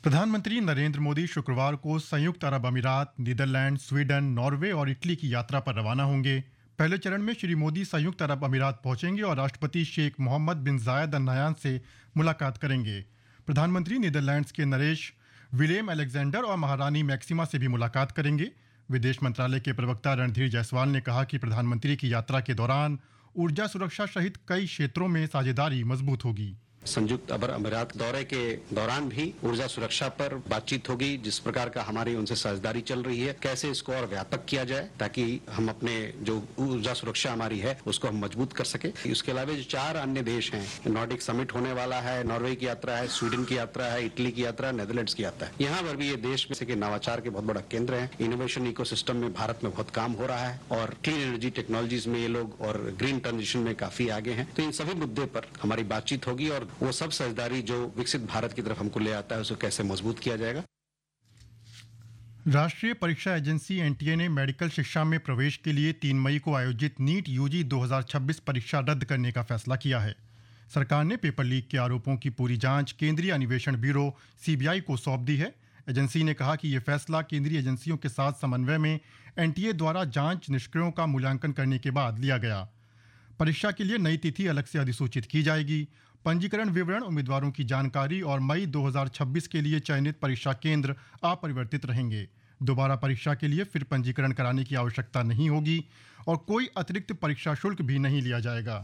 प्रधानमंत्री नरेंद्र मोदी शुक्रवार को संयुक्त अरब अमीरात, नीदरलैंड, स्वीडन, नॉर्वे और इटली की यात्रा पर रवाना होंगे। पहले चरण में श्री मोदी संयुक्त अरब अमीरात पहुंचेंगे और राष्ट्रपति शेख मोहम्मद बिन जायद अल नहयान से मुलाकात करेंगे। प्रधानमंत्री नीदरलैंड्स के नरेश विलेम अलेक्जेंडर और महारानी मैक्सिमा से भी मुलाकात करेंगे। विदेश मंत्रालय के प्रवक्ता रणधीर जायसवाल ने कहा कि प्रधानमंत्री की यात्रा के दौरान ऊर्जा सुरक्षा सहित कई क्षेत्रों में साझेदारी मजबूत होगी। संयुक्त अरब अमीरात दौरे के दौरान भी ऊर्जा सुरक्षा पर बातचीत होगी। जिस प्रकार का हमारी उनसे साझेदारी चल रही है, कैसे इसको और व्यापक किया जाए ताकि हम अपने जो ऊर्जा सुरक्षा हमारी है उसको हम मजबूत कर सके। इसके अलावा जो 4 अन्य देश हैं, नॉर्डिक समिट होने वाला है, नॉर्वे की यात्रा है, स्वीडन की यात्रा है, इटली की यात्रा है, नेदरलैंड्स की यात्रा है। यहाँ पर भी ये देश में से नवाचार के बहुत बड़ा केंद्र है। इनोवेशन इकोसिस्टम में भारत में बहुत काम हो रहा है और क्लीन एनर्जी टेक्नोलॉजीज में ये लोग और ग्रीन ट्रांजिशन में काफी आगे हैं। तो इन सभी मुद्दे पर हमारी बातचीत होगी और वो सब साझेदारी जो विकसित भारत की तरफ हमको ले आता है उसे कैसे मजबूत किया जाएगा। राष्ट्रीय परीक्षा एजेंसी एनटीए ने मेडिकल शिक्षा में प्रवेश के लिए 3 मई को आयोजित नीट यूजी 2026 परीक्षा रद्द करने का फैसला किया है। सरकार ने पेपर लीक के आरोपों की पूरी जांच केंद्रीय अन्वेषण ब्यूरो सीबीआई को सौंप दी है। एजेंसी ने कहा कि यह फैसला केंद्रीय एजेंसियों के साथ समन्वय में एनटीए द्वारा जांच निष्क्रियों का मूल्यांकन करने के बाद लिया गया। परीक्षा के लिए नई तिथि अलग से अधिसूचित की जाएगी। पंजीकरण विवरण, उम्मीदवारों की जानकारी और मई 2026 के लिए चयनित परीक्षा केंद्र अपरिवर्तित रहेंगे। दोबारा परीक्षा के लिए फिर पंजीकरण कराने की आवश्यकता नहीं होगी और कोई अतिरिक्त परीक्षा शुल्क भी नहीं लिया जाएगा।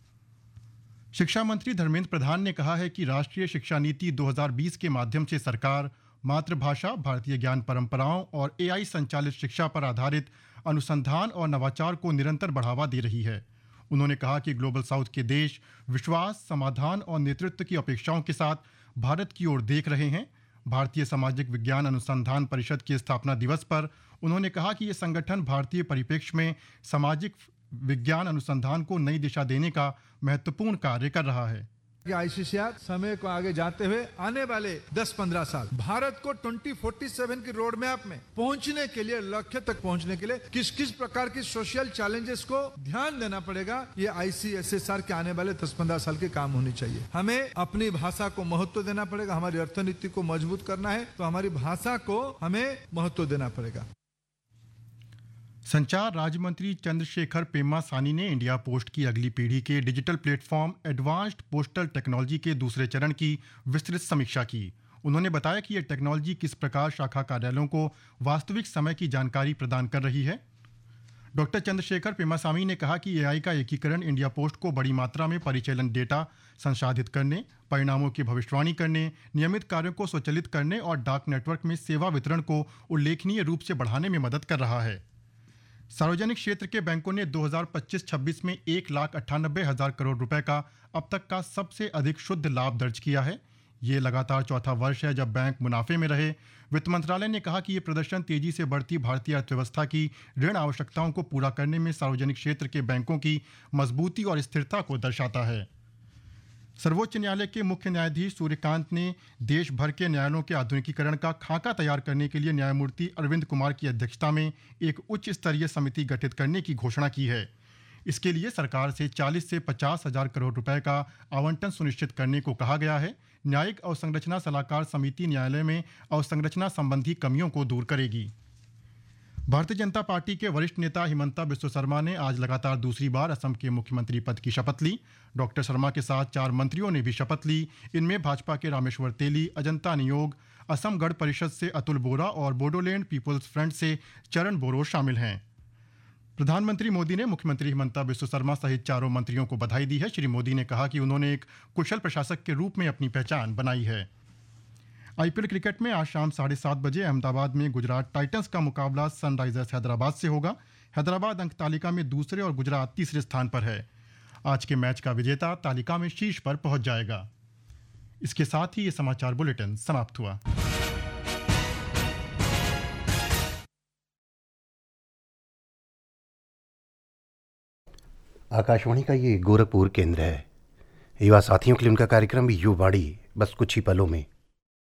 शिक्षा मंत्री धर्मेंद्र प्रधान ने कहा है कि राष्ट्रीय शिक्षा नीति 2020 के माध्यम से सरकार मातृभाषा, भारतीय ज्ञान परंपराओं और एआई संचालित शिक्षा पर आधारित अनुसंधान और नवाचार को निरंतर बढ़ावा दे रही है। उन्होंने कहा कि ग्लोबल साउथ के देश विश्वास, समाधान और नेतृत्व की अपेक्षाओं के साथ भारत की ओर देख रहे हैं। भारतीय सामाजिक विज्ञान अनुसंधान परिषद के स्थापना दिवस पर उन्होंने कहा कि यह संगठन भारतीय परिप्रेक्ष्य में सामाजिक विज्ञान अनुसंधान को नई दिशा देने का महत्वपूर्ण कार्य कर रहा है। आईसीसीआर समय को आगे जाते हुए आने वाले 10-15 साल भारत को 2047 की रोड मैप में पहुंचने के लिए, लक्ष्य तक पहुंचने के लिए किस किस प्रकार की सोशल चैलेंजेस को ध्यान देना पड़ेगा, ये आईसीएसएसआर के आने वाले 10-15 साल के काम होनी चाहिए। हमें अपनी भाषा को महत्व देना पड़ेगा। हमारी अर्थनीति को मजबूत करना है तो हमारी भाषा को हमें महत्व देना पड़ेगा। संचार राज्य मंत्री चंद्रशेखर पेम्मा सानी ने इंडिया पोस्ट की अगली पीढ़ी के digital platform advanced postal technology के दूसरे चरण की विस्तृत समीक्षा की। उन्होंने बताया कि यह टेक्नोलॉजी किस प्रकार शाखा कार्यालयों को वास्तविक समय की जानकारी प्रदान कर रही है। डॉक्टर चंद्रशेखर पेम्मा सानी ने कहा कि एआई का एकीकरण इंडिया पोस्ट को बड़ी मात्रा में परिचालन डेटा संसाधित करने, परिणामों की भविष्यवाणी करने, नियमित कार्यों को स्वचालित करने और डाक नेटवर्क में सेवा वितरण को उल्लेखनीय रूप से बढ़ाने में मदद कर रहा है। सार्वजनिक क्षेत्र के बैंकों ने 2025-26 में 1,98,000 करोड़ रुपए का अब तक का सबसे अधिक शुद्ध लाभ दर्ज किया है। ये लगातार चौथा वर्ष है जब बैंक मुनाफे में रहे। वित्त मंत्रालय ने कहा कि ये प्रदर्शन तेजी से बढ़ती भारतीय अर्थव्यवस्था की ऋण आवश्यकताओं को पूरा करने में सार्वजनिक क्षेत्र के बैंकों की मजबूती और स्थिरता को दर्शाता है। सर्वोच्च न्यायालय के मुख्य न्यायाधीश सूर्यकांत ने देश भर के न्यायालयों के आधुनिकीकरण का खाका तैयार करने के लिए न्यायमूर्ति अरविंद कुमार की अध्यक्षता में एक उच्च स्तरीय समिति गठित करने की घोषणा की है। इसके लिए सरकार से 40 से 50,000 करोड़ रुपए का आवंटन सुनिश्चित करने को कहा गया है। न्यायिक अवसंरचना सलाहकार समिति न्यायालय में अवसंरचना संबंधी कमियों को दूर करेगी। भारतीय जनता पार्टी के वरिष्ठ नेता हिमंता बिस्वा शर्मा ने आज लगातार दूसरी बार असम के मुख्यमंत्री पद की शपथ ली। डॉक्टर शर्मा के साथ 4 मंत्रियों ने भी शपथ ली। इनमें भाजपा के रामेश्वर तेली, अजंता नियोग, असम गण परिषद से अतुल बोरा और बोडोलैंड पीपुल्स फ्रंट से चरण बोरो शामिल हैं। प्रधानमंत्री मोदी ने मुख्यमंत्री हिमंता बिस्वा शर्मा सहित 4 मंत्रियों को बधाई दी है। श्री मोदी ने कहा कि उन्होंने एक कुशल प्रशासक के रूप में अपनी पहचान बनाई है। आईपीएल क्रिकेट में आज शाम 7:30 बजे अहमदाबाद में गुजरात टाइटंस का मुकाबला सनराइजर्स हैदराबाद से होगा। हैदराबाद अंक तालिका में दूसरे और गुजरात तीसरे स्थान पर है। आज के मैच का विजेता तालिका में शीर्ष पर पहुंच जाएगा। इसके साथ ही ये समाचार बुलेटिन समाप्त हुआ। आकाशवाणी का ये गोरखपुर केंद्र है। युवा साथियों के लिए उनका कार्यक्रम युवावाणी बस कुछ ही पलों में।